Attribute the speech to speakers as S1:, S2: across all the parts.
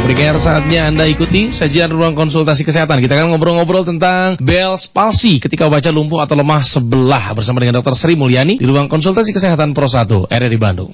S1: Pendengar, saatnya Anda ikuti sajian ruang konsultasi kesehatan. Kita akan ngobrol-ngobrol tentang Bell's palsy ketika wajah lumpuh atau lemah sebelah bersama dengan Dr. Sri Mulyani di ruang konsultasi kesehatan Pro 1 RRI Bandung.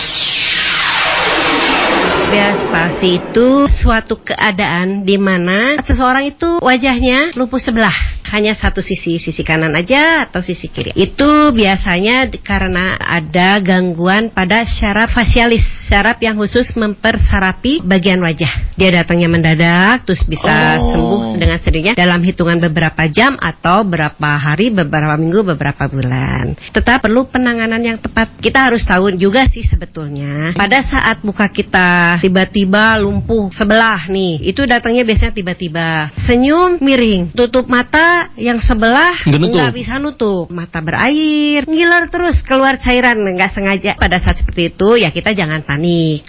S2: Bell's palsy itu suatu keadaan di mana seseorang itu wajahnya lumpuh sebelah, hanya satu sisi kanan aja atau sisi kiri. Itu biasanya karena ada gangguan pada syaraf fasialis, syaraf yang khusus mempersarapi bagian wajah. Dia datangnya mendadak, terus bisa sembuh dengan sendirinya dalam hitungan beberapa jam atau beberapa hari, beberapa minggu, beberapa bulan. Tetap perlu penanganan yang tepat. Kita harus tahu juga sih sebetulnya pada saat muka kita tiba-tiba lumpuh sebelah nih, itu datangnya biasanya tiba-tiba. Senyum miring, tutup mata yang sebelah nggak bisa nutup, mata berair, ngiler terus, keluar cairan nggak sengaja. Pada saat seperti itu ya kita jangan panik,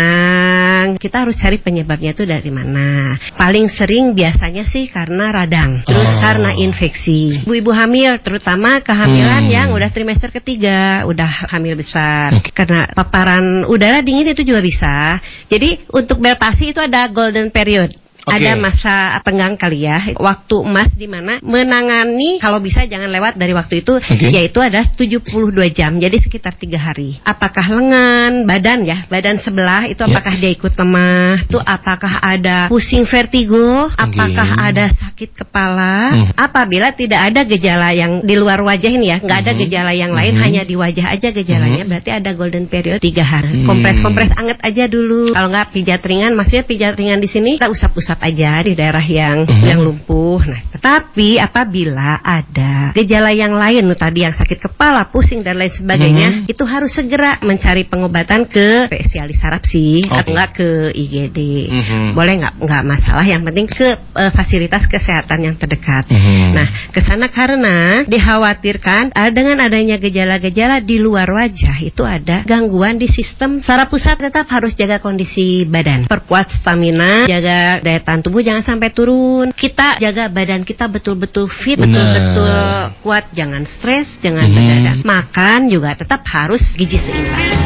S2: tenang. Kita harus cari penyebabnya itu dari mana. Paling sering biasanya sih karena radang, terus karena infeksi. Ibu-ibu hamil, terutama kehamilan yang udah trimester ketiga, udah hamil besar, karena paparan udara dingin itu juga bisa. Jadi untuk Bell's palsy itu ada golden period. Ada masa tenggang kali ya, waktu emas di mana menangani, kalau bisa jangan lewat dari waktu itu, yaitu ada 72 jam, jadi sekitar 3 hari. Apakah lengan, badan sebelah itu apakah dia ikut lemah, itu apakah ada pusing vertigo, apakah ada sakit kepala. Apabila tidak ada gejala yang di luar wajah ini ya, nggak ada gejala yang lain, hanya di wajah aja gejalanya, berarti ada golden period 3 hari. Kompres anget aja dulu, kalau nggak pijat ringan, maksudnya pijat ringan di sini kita usap-usap aja di daerah yang lumpuh. Nah, tetapi apabila ada gejala yang lain tadi, yang sakit kepala, pusing dan lain sebagainya, itu harus segera mencari pengobatan ke spesialis saraf sih, atau enggak ke IGD. Boleh nggak masalah, yang penting ke fasilitas kesehatan yang terdekat. Nah, ke sana karena dikhawatirkan dengan adanya gejala-gejala di luar wajah itu ada gangguan di sistem saraf pusat. Tetap harus jaga kondisi badan, perkuat stamina, jaga daya tahan tubuh jangan sampai turun. Kita jaga badan kita betul-betul fit, betul-betul kuat, jangan stres, jangan begadang. Makan juga tetap harus gizi seimbang.